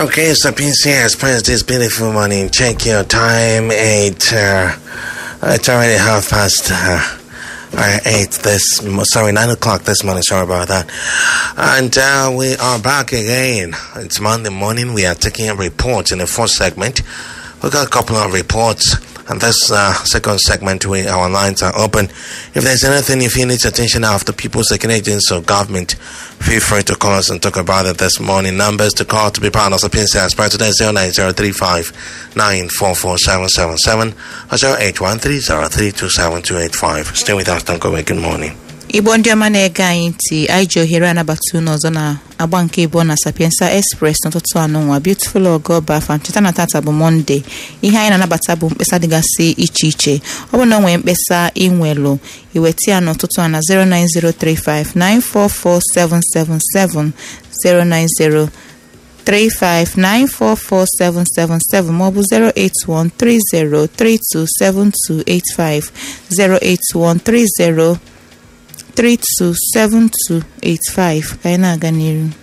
Okay, so PCS Express this beautiful morning. Check your time. It's already 9 o'clock this morning. Sorry about that. And we are back again. It's Monday morning. We are taking a report in the first segment. We got a couple of reports. And this second segment, our lines are open. If there's anything, if you need attention of the people, second agents or government, feel free to call us and talk about it this morning. Numbers to call to be part of the PNC Prior today 09035 944 or 0813032785. Stay with us. Don't go away. Good morning. Igbo ndị ọma na-ege anyị ntị anyị ji ohere anabata unu ọzọ na agba nke ịbụọ na Sapienza Express n'ụtụtụ anụnwa Beautiful Ogoba Farm. Cheta na tata bụ Monday. Ihe anyị na-anabata bụ mkpesa dịgasị iche iche. Ọ bụ na nwee mkpesa inwelu iweta ya n'ụtụtụ a na 09035944777 09035944777 maọbụ 08130327285 08130327285 ka anyị na-aga n'iru.